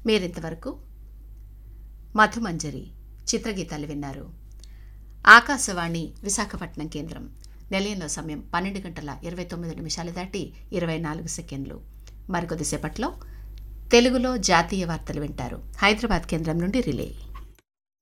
మీరింతవరకు మధుమంజరి చిత్రగీతాలు విన్నారు. ఆకాశవాణి విశాఖపట్నం కేంద్రం. నిలయంలో సమయం 12:29 దాటి 24 సెకండ్లు. మరికొద్దిసేపట్లో తెలుగులో జాతీయ వార్తలు వింటారు. హైదరాబాద్ కేంద్రం నుండి రిలే.